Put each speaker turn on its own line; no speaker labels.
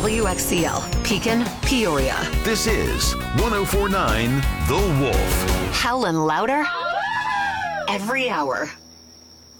WXCL, Pekin, Peoria.
This is 1049 The Wolf.
Howlin' louder every hour.